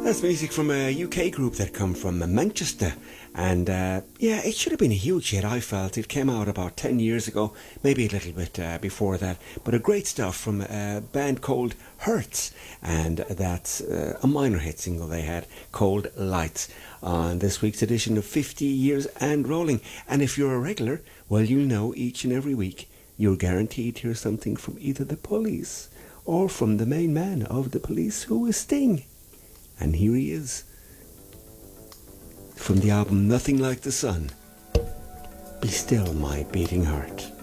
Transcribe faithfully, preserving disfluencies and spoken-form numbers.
That's music from a U K group that come from Manchester. And uh, yeah, it should have been a huge hit, I felt. It came out about ten years ago, maybe a little bit uh, before that. But a great stuff from a band called Hurts. And that's uh, a minor hit single they had called Lights on this week's edition of fifty Years and Rolling. And if you're a regular, well, you'll know each and every week you're guaranteed to hear something from either the Police or from the main man of the Police, who is Sting. And here he is, from the album Nothing Like the Sun, Be Still My Beating Heart.